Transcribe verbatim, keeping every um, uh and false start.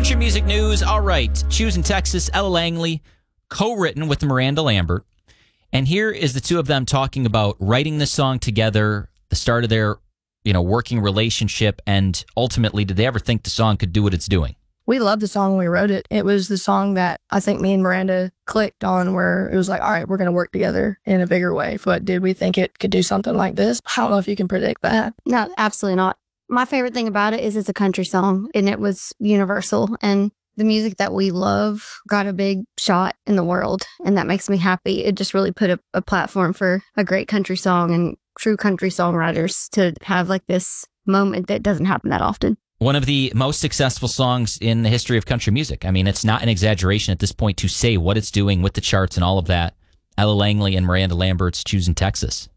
Country music news. All right. Choosing Texas, Ella Langley, co-written with Miranda Lambert. And here is the two of them talking about writing the song together, the start of their, you know, working relationship, and ultimately, did they ever think the song could do what it's doing? We loved the song when we wrote it. It was the song that I think me and Miranda clicked on, where it was like, all right, we're going to work together in a bigger way. But did we think it could do something like this? I don't know if you can predict that. No, absolutely not. My favorite thing about it is it's a country song, and it was universal. And the music that we love got a big shot in the world, and that makes me happy. It just really put a, a platform for a great country song and true country songwriters to have like this moment that doesn't happen that often. One of the most successful songs in the history of country music. I mean, it's not an exaggeration at this point to say what it's doing with the charts and all of that. Ella Langley and Miranda Lambert's Choosing Texas.